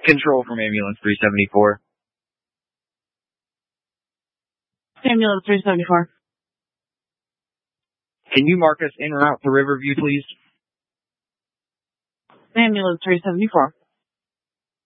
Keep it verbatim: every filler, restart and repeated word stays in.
Control from ambulance three seventy-four. Ambulance three seventy-four. Can you mark us en route to Riverview, please? Ambulance three seventy-four.